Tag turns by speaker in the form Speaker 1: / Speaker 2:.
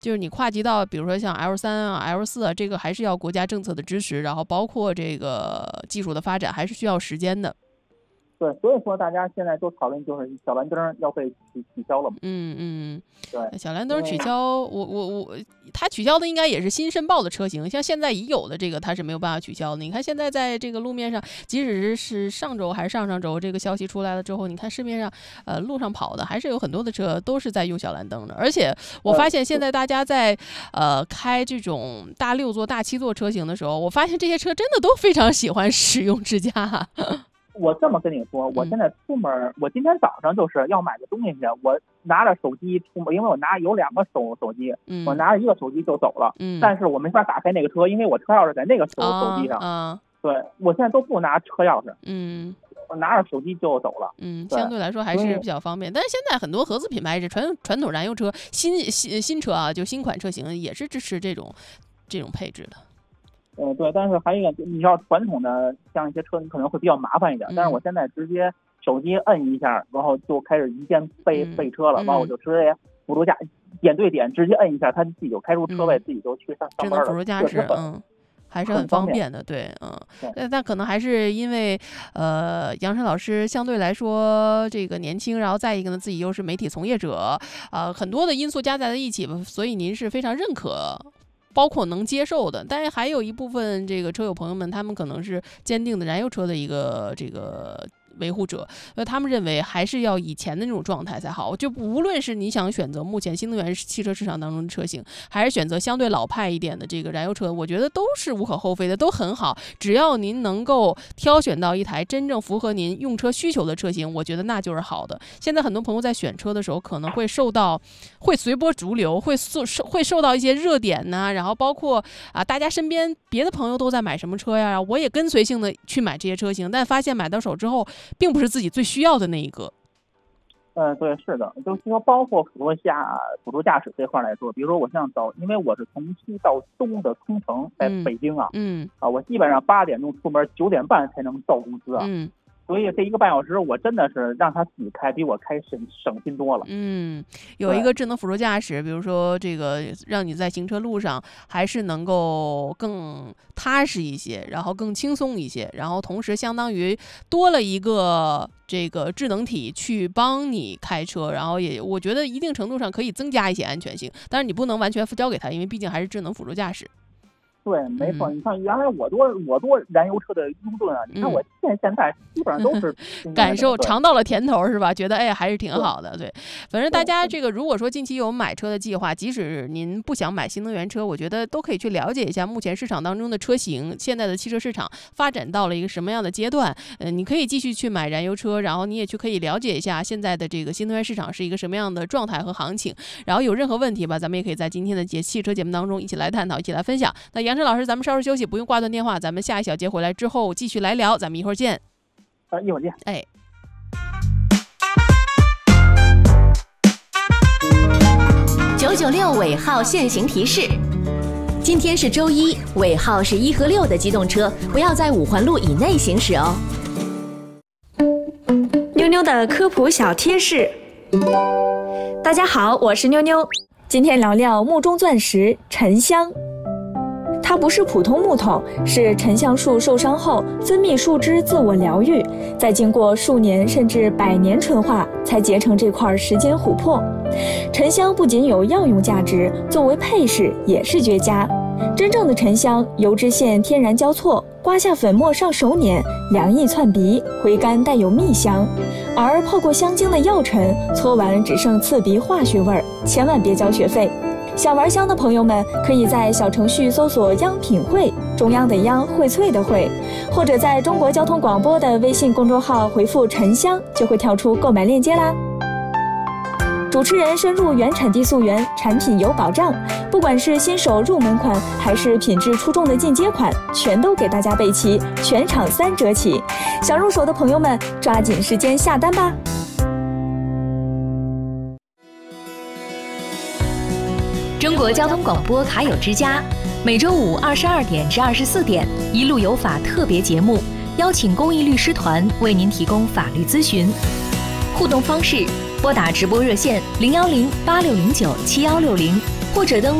Speaker 1: 就是你跨级到比如说像 L3 啊 L4 啊，这个还是要国家政策的支持，然后包括这个技术的发展还是需要时间的。
Speaker 2: 对，所以说大家现在都讨论就是小蓝灯要被取消了嘛。对，
Speaker 1: 小蓝灯取消，它取消的应该也是新申报的车型，像现在已有的这个它是没有办法取消的。你看现在在这个路面上，即使是上周还是上上周这个消息出来了之后，你看市面上路上跑的还是有很多的车都是在用小蓝灯的。而且我发现现在大家在开这种大6座大7座车型的时候，我发现这些车真的都非常喜欢使用支架。
Speaker 2: 我这么跟你说，我现在出门，我今天早上就是要买个东西去，我拿着手机出门，因为我有2个手机，我拿着1个手机就走了，但是我没法打开那个车，因为我车钥匙在那个手机上，对，我现在都不拿车钥匙，我拿着手机就走了，
Speaker 1: 相对来说还是比较方便。但是现在很多合资品牌是传统燃油车，新车啊，就新款车型也是支持这种配置的。
Speaker 2: 对，但是还有一个，你要传统的像一些车，你可能会比较麻烦一点。但是我现在直接手机摁一下，然后就开始一键备车了，然后我就直接辅助驾点对点，直接摁一下，它自己就开出车位，自己就去上班了。智
Speaker 1: 能辅助驾驶，还是很方便的，对，但可能还是因为杨晨老师相对来说这个年轻，然后再一个呢，自己又是媒体从业者，很多的因素加在一起吧，所以您是非常认可。包括能接受的，但是还有一部分这个车友朋友们，他们可能是坚定的燃油车的一个这个维护者，他们认为还是要以前的那种状态才好。就无论是你想选择目前新能源汽车市场当中的车型，还是选择相对老派一点的这个燃油车，我觉得都是无可厚非的，都很好。只要您能够挑选到一台真正符合您用车需求的车型，我觉得那就是好的。现在很多朋友在选车的时候，可能会随波逐流，会受到一些热点呐，然后包括大家身边别的朋友都在买什么车呀，我也跟随性的去买这些车型，但发现买到手之后并不是自己最需要的那一个。
Speaker 2: 对，是的，就是说包括辅助驾驶这块来说，比如说我像因为我是从西到东的冲程，在北京我基本上8点钟出门，9点半才能到公司所以这1个半小时我真的是让他自己开，比我开省心多了。
Speaker 1: 有一个智能辅助驾驶，比如说这个让你在行车路上还是能够更踏实一些，然后更轻松一些，然后同时相当于多了一个这个智能体去帮你开车，然后我觉得一定程度上可以增加一些安全性，但是你不能完全交给他，因为毕竟还是智能辅助驾驶。
Speaker 2: 对，没错。你看，原来我多燃油车的拥趸啊，你看我现在基本上都是
Speaker 1: 感受尝到了甜头，是吧？觉得还是挺好的。对，反正大家这个如果说近期有买车的计划，即使您不想买新能源车，我觉得都可以去了解一下目前市场当中的车型，现在的汽车市场发展到了一个什么样的阶段。你可以继续去买燃油车，然后你也可以了解一下现在的这个新能源市场是一个什么样的状态和行情。然后有任何问题吧，咱们也可以在今天的汽车节目当中一起来探讨，一起来分享。那杨晨老师，咱们稍事休息，不用挂断电话，咱们下一小节回来之后继续来聊，咱们一会儿见。
Speaker 2: 一会儿见。
Speaker 3: 996尾号限行提示：今天是周一，尾号是1和6的机动车不要在5环路以内行驶哦。
Speaker 4: 妞妞的科普小贴士。大家好，我是妞妞，今天聊聊木中钻石沉香。它不是普通木头，是沉香树受伤后分泌树脂自我疗愈，再经过数年甚至100年纯化，才结成这块时间琥珀。沉香不仅有药用价值，作为配饰也是绝佳。真正的沉香，油脂线天然交错，刮下粉末上手捻，凉意窜鼻，回甘带有蜜香。而泡过香精的药尘，搓完只剩刺鼻化学味儿，千万别交学费。想玩香的朋友们，可以在小程序搜索央品汇，中央的央，荟萃的荟，或者在中国交通广播的微信公众号回复沉香，就会跳出购买链接啦。主持人深入原产地溯源，产品有保障，不管是新手入门款，还是品质出众的进阶款，全都给大家备齐，全场3折起。想入手的朋友们，抓紧时间下单吧。
Speaker 3: 中国交通广播卡友之家，每周五22点至24点，一路有法特别节目，邀请公益律师团为您提供法律咨询。互动方式：拨打直播热线010-8609-7160 或者登录